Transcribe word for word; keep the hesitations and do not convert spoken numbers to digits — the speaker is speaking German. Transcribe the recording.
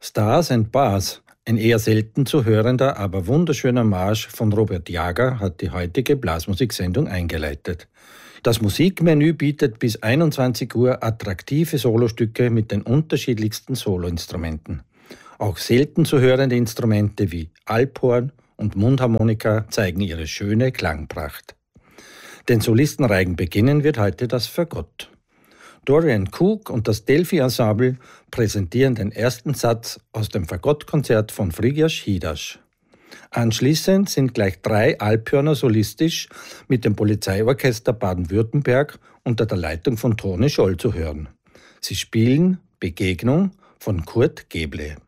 Stars and Bars, ein eher selten zu hörender, aber wunderschöner Marsch von Robert Jager hat die heutige Blasmusiksendung eingeleitet. Das Musikmenü bietet bis einundzwanzig Uhr attraktive Solostücke mit den unterschiedlichsten Soloinstrumenten. Auch selten zu hörende Instrumente wie Alphorn und Mundharmonika zeigen ihre schöne Klangpracht. Den Solistenreigen beginnen wird heute das Fagott. Dorian Cook und das Delphi-Ensemble präsentieren den ersten Satz aus dem Fagottkonzert von Frigyes Hidas. Anschließend sind gleich drei Alphörner solistisch mit dem Polizeiorchester Baden-Württemberg unter der Leitung von Toni Scholl zu hören. Sie spielen Begegnung von Kurt Geble.